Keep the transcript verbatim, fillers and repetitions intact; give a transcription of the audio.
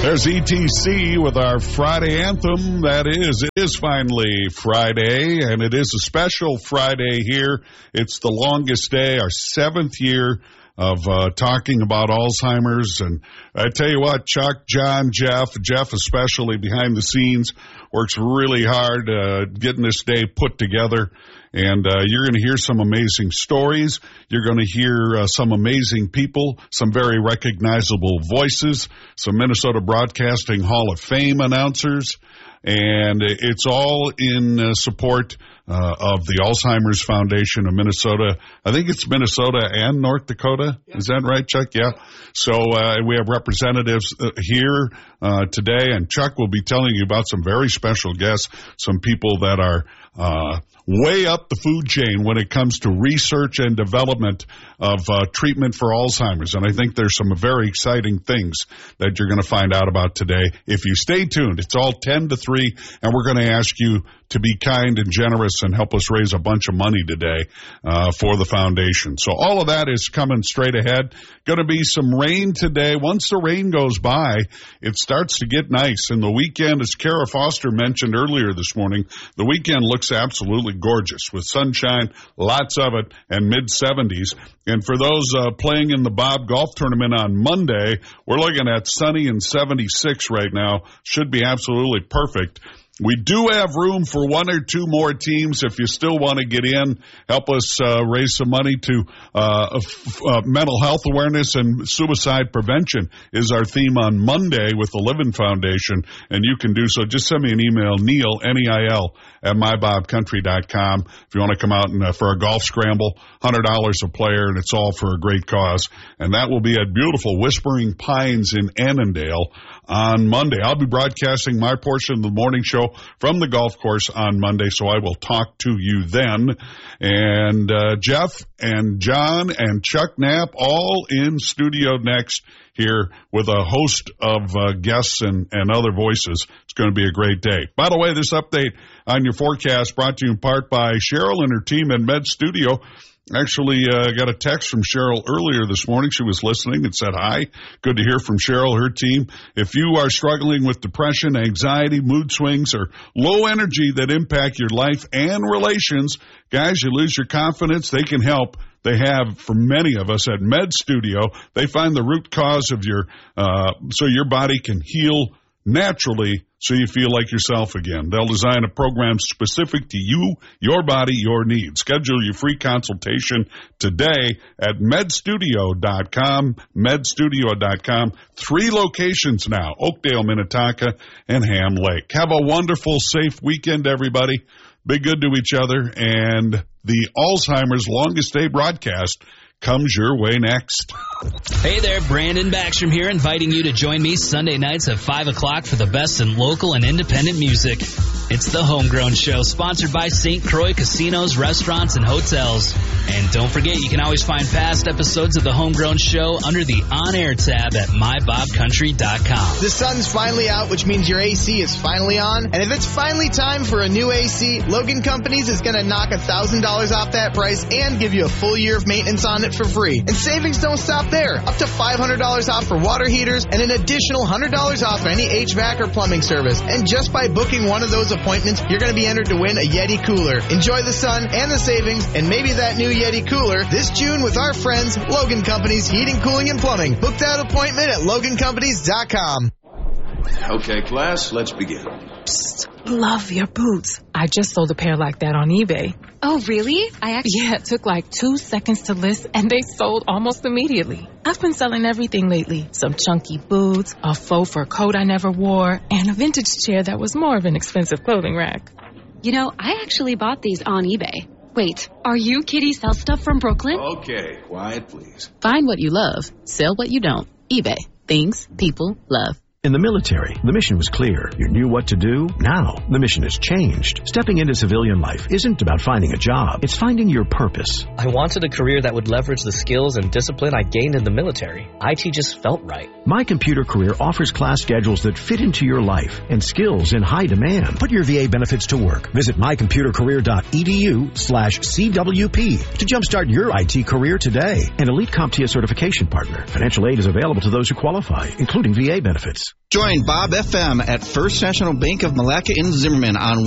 There's E T C with our Friday anthem. That is, it is finally Friday, and it is a special Friday here. It's the longest day, our seventh year of uh, talking about Alzheimer's. And I tell you what, Chuck, John, Jeff, Jeff especially behind the scenes, works really hard uh, getting this day put together. And uh, you're going to hear some amazing stories. You're going to hear uh, some amazing people, some very recognizable voices, some Minnesota Broadcasting Hall of Fame announcers. And it's all in uh, support uh, of the Alzheimer's Foundation of Minnesota. I think it's Minnesota and North Dakota. Yeah. Is that right, Chuck? Yeah. So uh, we have representatives uh, here uh, today, and Chuck will be telling you about some very special guests, some people that are uh, way up the food chain when it comes to research and development of uh, treatment for Alzheimer's. And I think there's some very exciting things that you're going to find out about today. If you stay tuned, it's all ten to three, and we're going to ask you to be kind and generous and help us raise a bunch of money today uh, for the foundation. So all of that is coming straight ahead. Going to be some rain today. Once the rain goes by, it starts to get nice. And the weekend, as Kara Foster mentioned earlier this morning, the weekend looks absolutely gorgeous with sunshine, lots of it, and mid seventies. And for those uh, playing in the Bob Golf Tournament on Monday, we're looking at sunny and seventy-six right now. Should be absolutely perfect. We do have room for one or two more teams. If you still want to get in, help us uh, raise some money to uh, f- uh, mental health awareness and suicide prevention is our theme on Monday with the Living Foundation, and you can do so. Just send me an email, Neil, N E I L, at my bob country dot com if you want to come out and uh, for a golf scramble, one hundred dollars a player, and it's all for a great cause. And that will be at beautiful Whispering Pines in Annandale on Monday. I'll be broadcasting my portion of the morning show from the golf course on Monday, so I will talk to you then. And uh, Jeff and John and Chuck Knapp all in studio next here with a host of uh, guests and, and other voices. It's going to be a great day. By the way, this update on your forecast brought to you in part by Cheryl and her team in Med Studio. Actually, uh, got a text from Cheryl earlier this morning. She was listening and said, hi. Good to hear from Cheryl, her team. If you are struggling with depression, anxiety, mood swings, or low energy that impact your life and relations, guys, you lose your confidence, they can help. They have, for many of us at Med Studio, they find the root cause of your, uh, so your body can heal naturally so you feel like yourself again. They'll design a program specific to you, your body, your needs. Schedule your free consultation today at med studio dot com, med studio dot com. Three locations now, Oakdale, Minnetonka, and Ham Lake. Have a wonderful, safe weekend, everybody. Be good to each other, and the Alzheimer's Longest Day broadcast comes your way next. Hey there, Brandon Backstrom here, inviting you to join me Sunday nights at five o'clock for the best in local and independent music. It's the Homegrown Show, sponsored by Saint Croix Casinos, Restaurants, and Hotels. And don't forget, you can always find past episodes of the Homegrown Show under the On-Air tab at my bob country dot com. The sun's finally out, which means your A C is finally on. And if it's finally time for a new A C, Logan Companies is going to knock one thousand dollars off that price and give you a full year of maintenance on it for free. And savings don't stop there. Up to five hundred dollars off for water heaters and an additional one hundred dollars off for any H V A C or plumbing service. And just by booking one of those appointments, you're going to be entered to win a Yeti cooler. Enjoy the sun and the savings and maybe that new Yeti cooler this June with our friends, Logan Companies Heating, Cooling, and Plumbing. Book that appointment at logan companies dot com. Okay, class, let's begin. Psst, love your boots. I just sold a pair like that on eBay. Oh, really? I actually... Yeah, it took like two seconds to list, and they sold almost immediately. I've been selling everything lately. Some chunky boots, a faux fur coat I never wore, and a vintage chair that was more of an expensive clothing rack. You know, I actually bought these on eBay. Wait, are you Kitty Sell Stuff from Brooklyn? Okay, quiet, please. Find what you love. Sell what you don't. eBay. Things people love. In the military, the mission was clear. You knew what to do. Now, the mission has changed. Stepping into civilian life isn't about finding a job. It's finding your purpose. I wanted a career that would leverage the skills and discipline I gained in the military. I T just felt right. My Computer Career offers class schedules that fit into your life and skills in high demand. Put your V A benefits to work. Visit my computer career dot e d u slash C W P to jumpstart your I T career today. An Elite CompTIA certification partner. Financial aid is available to those who qualify, including V A benefits. Join Bob F M at First National Bank of Malacca in Zimmerman on